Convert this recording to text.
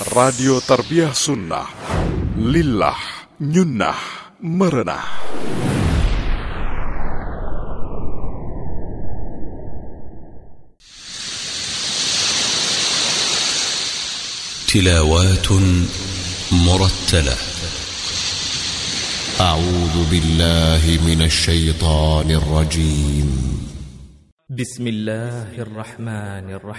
Radio Tarbiyah Sunnah. Lillah, nyunnah, merenah. تلاوات مرتلة. أعوذ بالله من الشيطان الرجيم. بسم الله الرحمن الرحيم.